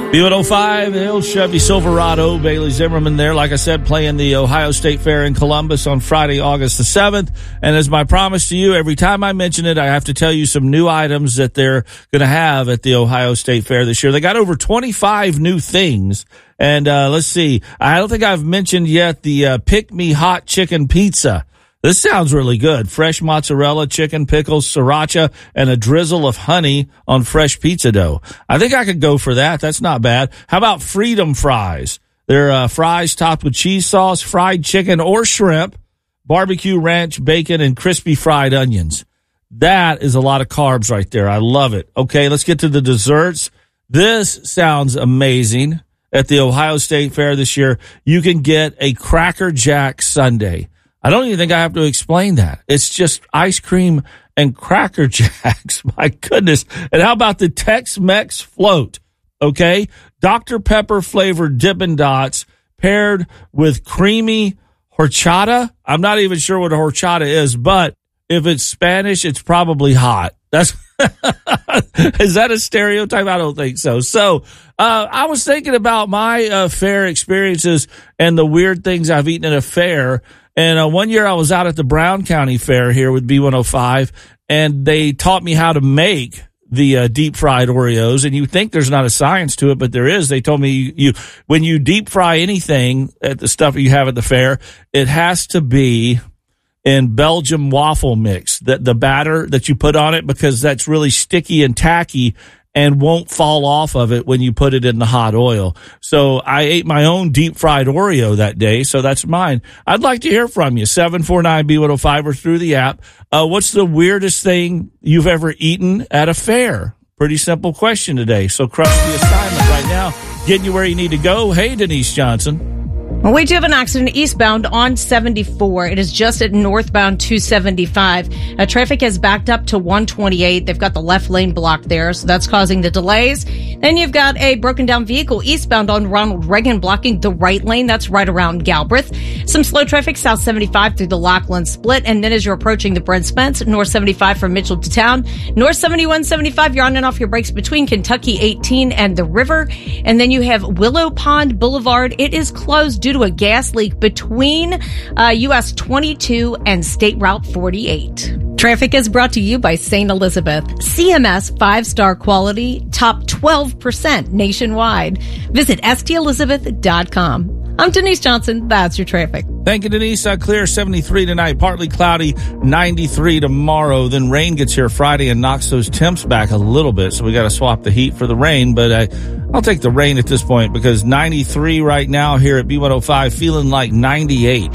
B105, the old Chevy Silverado, Bailey Zimmerman there, like I said, playing the Ohio State Fair in Columbus on Friday, August the 7th. And as my promise to you, every time I mention it, I have to tell you some new items that they're going to have at the Ohio State Fair this year. They got over 25 new things. And let's see, I don't think I've mentioned yet the Pick Me Hot Chicken Pizza. This sounds really good. Fresh mozzarella, chicken, pickles, sriracha, and a drizzle of honey on fresh pizza dough. I think I could go for that. That's not bad. How about Freedom Fries? They're fries topped with cheese sauce, fried chicken or shrimp, barbecue ranch, bacon, and crispy fried onions. That is a lot of carbs right there. I love it. Okay, let's get to the desserts. This sounds amazing. At the Ohio State Fair this year, you can get a Cracker Jack sundae. I don't even think I have to explain that. It's just ice cream and Cracker Jacks. My goodness. And how about the Tex-Mex float? Okay. Dr. Pepper flavored Dippin' Dots paired with creamy horchata. I'm not even sure what a horchata is, but if it's Spanish, it's probably hot. That's is that a stereotype? I don't think so. So I was thinking about my fair experiences and the weird things I've eaten at a fair. And one year I was out at the Brown County Fair here with B105, and they taught me how to make the deep fried Oreos. And you think there's not a science to it, but there is. They told me when you deep fry anything at the stuff you have at the fair, it has to be in Belgium waffle mix, the batter that you put on it, because that's really sticky and tacky and won't fall off of it when you put it in the hot oil. So I ate my own deep fried Oreo that day, so that's mine. I'd like to hear from you, 749-B105 or through the app. What's the weirdest thing you've ever eaten at a fair? Pretty simple question today. So crush the assignment right now, getting you where you need to go. Hey, Denise Johnson. Well, we do have an accident eastbound on 74. It is just at northbound 275. Traffic has backed up to 128. They've got the left lane blocked there, so that's causing the delays. Then you've got a broken down vehicle eastbound on Ronald Reagan blocking the right lane. That's right around Galbraith. Some slow traffic south 75 through the Lockland split. And then as you're approaching the Brent Spence, north 75 from Mitchell to town. North 71, 75, you're on and off your brakes between Kentucky 18 and the river. And then you have Willow Pond Boulevard. It is closed due to a gas leak between US 22 and State Route 48. Traffic is brought to you by St. Elizabeth. CMS 5-star quality, top 12% nationwide. Visit stelizabeth.com. I'm Denise Johnson. That's your traffic. Thank you, Denise. Clear 73 tonight, partly cloudy, 93 tomorrow. Then rain gets here Friday and knocks those temps back a little bit. So we got to swap the heat for the rain. But I'll take the rain at this point because 93 right now here at B105, feeling like 98.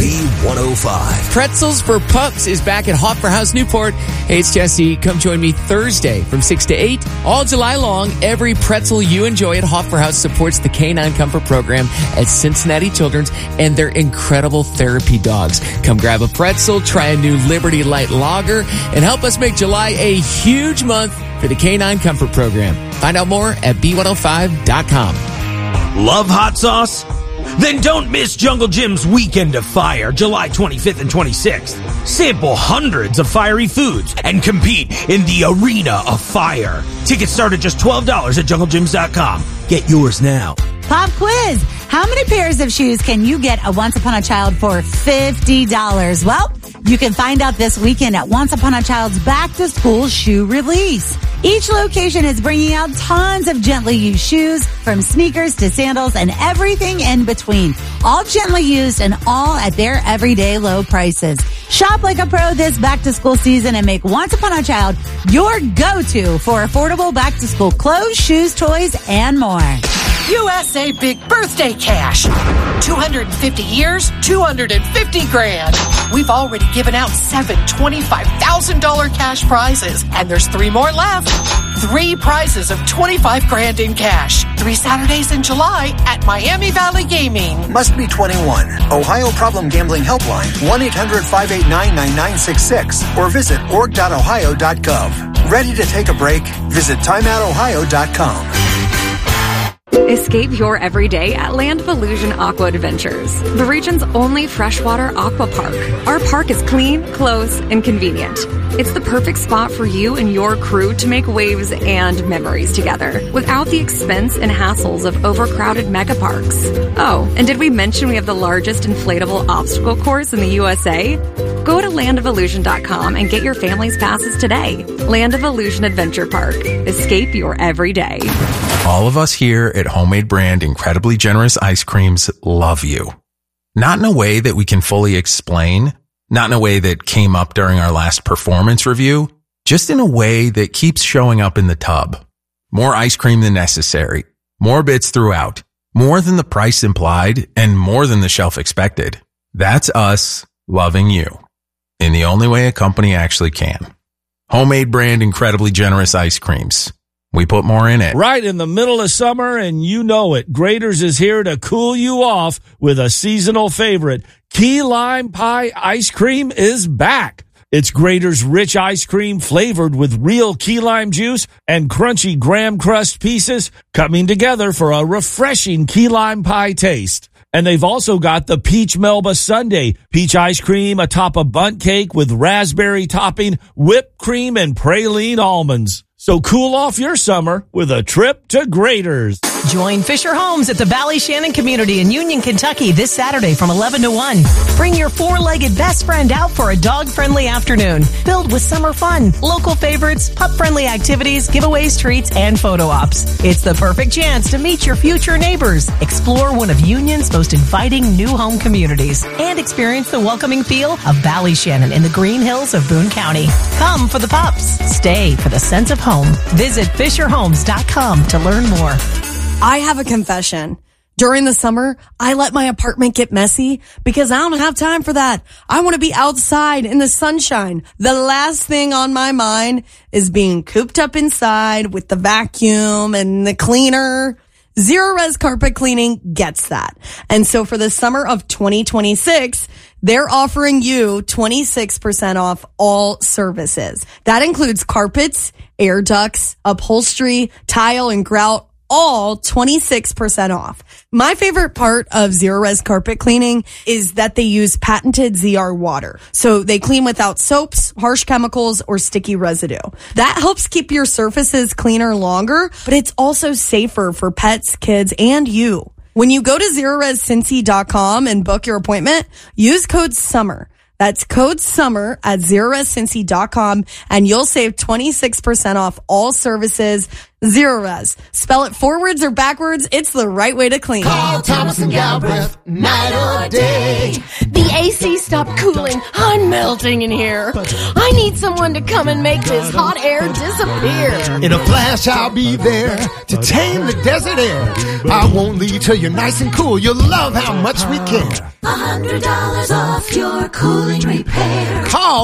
B105. Pretzels for Pups is back at Hoffer House Newport. Hey, it's Jesse. Come join me Thursday from 6 to 8. All July long, every pretzel you enjoy at Hoffer House supports the Canine Comfort Program at Cincinnati Children's and their incredible therapy dogs. Come grab a pretzel, try a new Liberty Light Lager, and help us make July a huge month for the Canine Comfort Program. Find out more at B105.com. Love hot sauce? Then don't miss Jungle Jim's Weekend of Fire, July 25th and 26th. Sample hundreds of fiery foods and compete in the Arena of Fire. Tickets start at just $12 at JungleGyms.com. Get yours now. Pop quiz. How many pairs of shoes can you get at Once Upon a Child for $50? Well, you can find out this weekend at Once Upon a Child's Back to School Shoe Release. Each location is bringing out tons of gently used shoes, from sneakers to sandals and everything in between. All gently used and all at their everyday low prices. Shop like a pro this back to school season and make Once Upon a Child your go-to for affordable back to school clothes, shoes, toys, and more. USA Big Birthday Cash. 250 years, 250 grand. We've already given out 7 $25,000 cash prizes, and there's 3 more left. 3 prizes of 25 grand in cash. 3 Saturdays in July at Miami Valley Gaming. Must be 21. Ohio Problem Gambling Helpline, 1-800-589-9966, or visit org.ohio.gov. Ready to take a break? Visit timeoutohio.com. Escape your everyday at Land of Illusion Aqua Adventures, the region's only freshwater aqua park. Our park is clean, close, and convenient. It's the perfect spot for you and your crew to make waves and memories together without the expense and hassles of overcrowded mega parks. Oh, and did we mention we have the largest inflatable obstacle course in the USA? Go to landofillusion.com and get your family's passes today. Land of Illusion Adventure Park. Escape your everyday. All of us here at Homemade Brand Incredibly Generous Ice Creams love you. Not in a way that we can fully explain, not in a way that came up during our last performance review, just in a way that keeps showing up in the tub. More ice cream than necessary, more bits throughout, more than the price implied, and more than the shelf expected. That's us loving you in the only way a company actually can. Homemade Brand Incredibly Generous Ice Creams. We put more in it. Right in the middle of summer, and you know it. Graeter's is here to cool you off with a seasonal favorite. Key Lime Pie ice cream is back. It's Graeter's rich ice cream flavored with real key lime juice and crunchy graham crust pieces coming together for a refreshing key lime pie taste. And they've also got the Peach Melba Sundae, peach ice cream atop a bundt cake with raspberry topping, whipped cream, and praline almonds. So cool off your summer with a trip to Graeter's. Join Fisher Homes at the Valley Shannon Community in Union, Kentucky this Saturday from 11 to 1. Bring your four-legged best friend out for a dog-friendly afternoon filled with summer fun, local favorites, pup-friendly activities, giveaways, treats, and photo ops. It's the perfect chance to meet your future neighbors, explore one of Union's most inviting new home communities, and experience the welcoming feel of Valley Shannon in the Green Hills of Boone County. Come for the pups. Stay for the sense of home. Visit FisherHomes.com to learn more. I have a confession. During the summer, I let my apartment get messy because I don't have time for that. I want to be outside in the sunshine. The last thing on my mind is being cooped up inside with the vacuum and the cleaner. Zero Res Carpet Cleaning gets that. And so for the summer of 2026, they're offering you 26% off all services. That includes carpets, air ducts, upholstery, tile, and grout, all 26% off. My favorite part of Zero Res Carpet Cleaning is that they use patented ZR water. So they clean without soaps, harsh chemicals, or sticky residue. That helps keep your surfaces cleaner longer, but it's also safer for pets, kids, and you. When you go to ZeroResCincy.com and book your appointment, use code SUMMER. That's code SUMMER at ZeroResCincy.com and you'll save 26% off all services. Zero Res. Spell it forwards or backwards, it's the right way to clean. Call Thomas and Galbraith, night or day. The AC stopped cooling. I'm melting in here. I need someone to come and make this hot air disappear. In a flash, I'll be there to tame the desert air. I won't leave till you're nice and cool. You'll love how much we care. $100 off your cooling repair. Call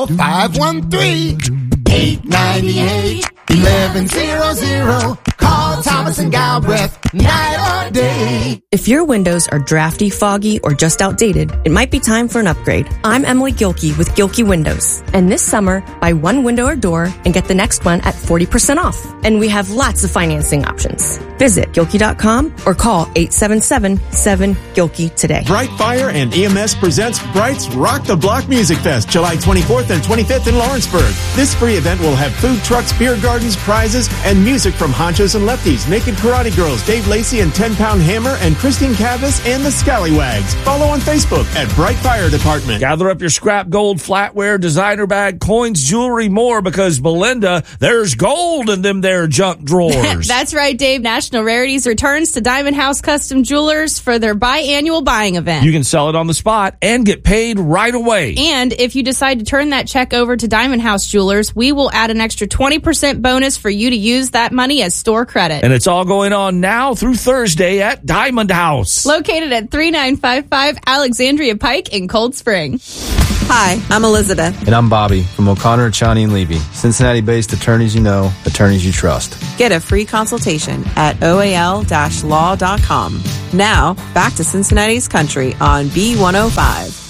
513-898-1100. Call Thomas and Galbraith, night or day. If your windows are drafty, foggy, or just outdated, it might be time for an upgrade. I'm Emily Gilkey with Gilkey Windows. And this summer, buy one window or door and get the next one at 40% off. And we have lots of financing options. Visit Gilkey.com or call 877-7-GILKEY today. Bright Fire and EMS presents Bright's Rock the Block Music Fest, July 24th and 25th in Lawrenceburg. This free event will have food trucks, beer gardens, prizes, and music from Honchos and Lefties, Naked Karate Girls, Dave Lacey and 10 Pound Hammer, and Christine Cavas and the Scallywags. Follow on Facebook at Bright Fire Department. Gather up your scrap gold, flatware, designer bag, coins, jewelry, more, because Belinda, there's gold in them there junk drawers. That's right, Dave. National Rarities returns to Diamond House Custom Jewelers for their biannual buying event. You can sell it on the spot and get paid right away. And if you decide to turn that check over to Diamond House Jewelers, we will add an extra 20% bonus for you to use that money as store credit. And it's all going on now through Thursday at Diamond House. Located at 3955 Alexandria Pike in Cold Spring. Hi, I'm Elizabeth. And I'm Bobby from O'Connor, Chani, and Levy. Cincinnati-based attorneys you know, attorneys you trust. Get a free consultation at oal-law.com. Now, back to Cincinnati's Country on B105.